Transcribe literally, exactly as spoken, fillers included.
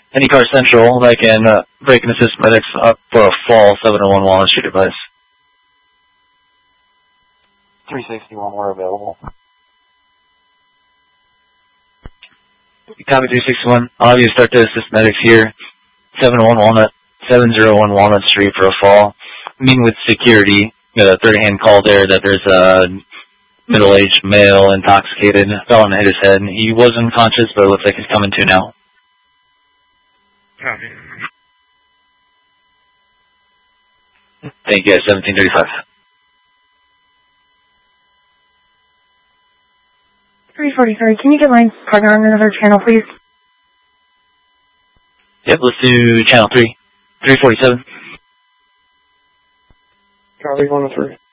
Any car central that can uh, break and assist medics up for a fall, seven oh one Walnut Street advice. three sixty-one, we're available. Copy three sixty-one. I'll have you start to assist medics here. seven oh one Walnut, seven oh one Walnut Street for a fall. Meeting with security. Got a third-hand call there that there's a middle-aged male, intoxicated, fell and hit his head. He was unconscious, but it looks like he's coming to now. Copy. Thank you, seventeen thirty-five. three forty-three, can you get my partner on another channel, please? Yep, let's do channel three. three forty-seven. Copy, one oh three.